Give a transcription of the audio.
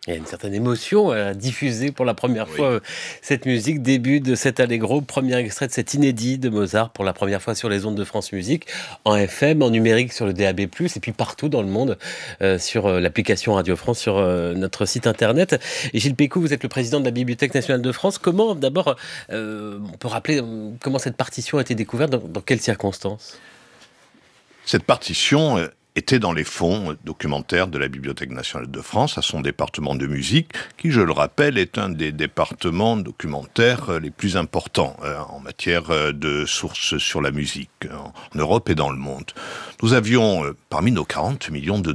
Il y a une certaine émotion à diffuser pour la première fois cette musique. Début de cet Allegro, premier extrait de cet inédit de Mozart pour la première fois sur les ondes de France Musique, en FM, en numérique sur le DAB+, et puis partout dans le monde sur l'application Radio France, sur notre site internet. Et Gilles Pécou, vous êtes le président de la Bibliothèque nationale de France. Comment, d'abord, on peut rappeler comment cette partition a été découverte, dans quelles circonstances ? Cette partition était dans les fonds documentaires de la Bibliothèque nationale de France, à son département de musique, qui, je le rappelle, est un des départements documentaires les plus importants en matière de sources sur la musique, en Europe et dans le monde. Nous avions, parmi nos 40 millions de